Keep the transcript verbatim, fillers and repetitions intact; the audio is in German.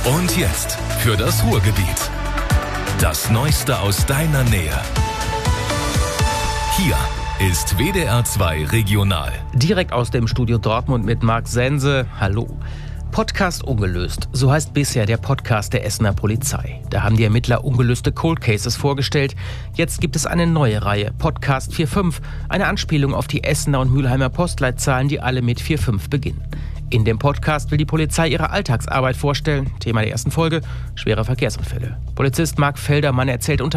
Und jetzt für das Ruhrgebiet. Das Neueste aus deiner Nähe. Hier ist W D R zwei Regional. Direkt aus dem Studio Dortmund mit Marc Sense. Hallo. Podcast ungelöst, so heißt bisher der Podcast der Essener Polizei. Da haben die Ermittler ungelöste Cold Cases vorgestellt. Jetzt gibt es eine neue Reihe, Podcast vier fünf, eine Anspielung auf die Essener und Mülheimer Postleitzahlen, die alle mit vier fünf beginnen. In dem Podcast will die Polizei ihre Alltagsarbeit vorstellen. Thema der ersten Folge, schwere Verkehrsunfälle. Polizist Marc Feldermann erzählt unter